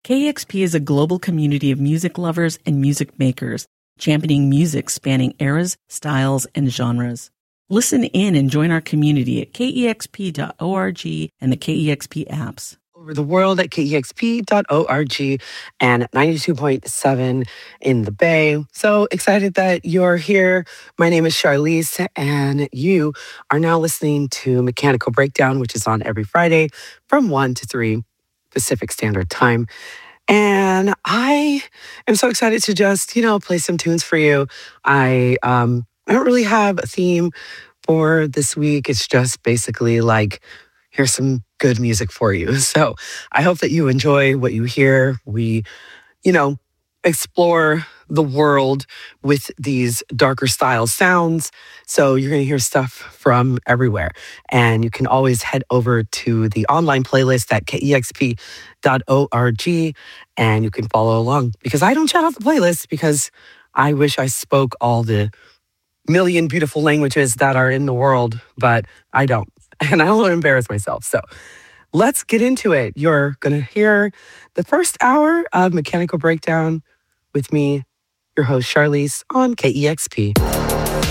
KEXP is a global community of music lovers and music makers, championing music spanning eras, styles, and genres. Listen in and join our community at kexp.org and the KEXP apps. Over the world at kexp.org and 92.7 in the Bay. So excited that you're here. My name is Charlize, and you are now listening to Mechanical Breakdown, which is on every Friday from 1 to 3 Pacific Standard Time. And I am so excited to just, play some tunes for you. I don't really have a theme for this week. It's just basically like, here's some good music for you. So I hope that you enjoy what you hear. We, explore the world with these darker style sounds. So you're going to hear stuff from everywhere. And you can always head over to the online playlist at kexp.org and you can follow along. Because I don't shout out the playlist because I wish I spoke all the million beautiful languages that are in the world, but I don't. And I don't want to embarrass myself. So let's get into it. You're going to hear the first hour of Mechanical Breakdown with me, your host, Charlize, on KEXP.